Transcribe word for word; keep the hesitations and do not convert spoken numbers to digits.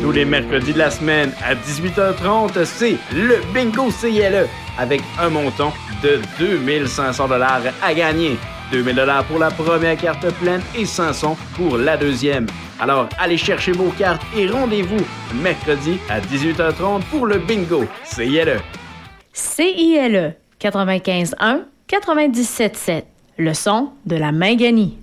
Tous les mercredis de la semaine à dix-huit heures trente, c'est le Bingo C I L E avec un montant de deux mille cinq cents dollars à gagner. deux mille dollars pour la première carte pleine et cinq cents pour la deuxième. Alors, allez chercher vos cartes et rendez-vous mercredi à dix-huit heures trente pour le Bingo C I L E. C I L E quatre-vingt-quinze un quatre-vingt-dix-sept sept. Le son de la Minganie.